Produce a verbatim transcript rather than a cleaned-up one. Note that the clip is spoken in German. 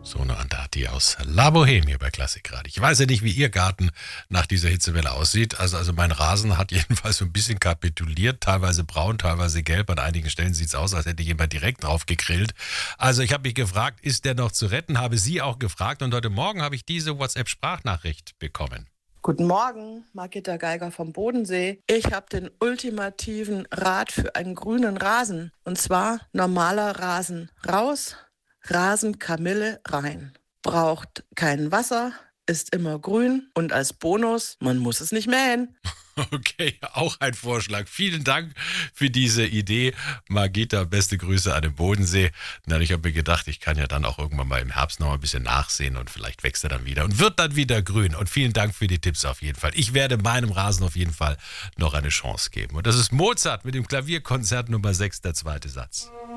So eine Andati aus La Boheme bei Klassikradio. Ich weiß ja nicht, wie Ihr Garten nach dieser Hitzewelle aussieht. Also, also mein Rasen hat jedenfalls so ein bisschen kapituliert. Teilweise braun, teilweise gelb. An einigen Stellen sieht es aus, als hätte jemand direkt drauf gegrillt. Also ich habe mich gefragt, ist der noch zu retten? Habe Sie auch gefragt. Und heute Morgen habe ich diese WhatsApp-Sprachnachricht bekommen. Guten Morgen, Margitta Geiger vom Bodensee. Ich habe den ultimativen Rat für einen grünen Rasen. Und zwar normaler Rasen raus, Rasenkamille rein. Braucht kein Wasser, ist immer grün und als Bonus, man muss es nicht mähen. Okay, auch ein Vorschlag. Vielen Dank für diese Idee. Margita, beste Grüße an den Bodensee. Na, ich habe mir gedacht, ich kann ja dann auch irgendwann mal im Herbst noch ein bisschen nachsehen und vielleicht wächst er dann wieder und wird dann wieder grün. Und vielen Dank für die Tipps auf jeden Fall. Ich werde meinem Rasen auf jeden Fall noch eine Chance geben. Und das ist Mozart mit dem Klavierkonzert Nummer sechs, der zweite Satz.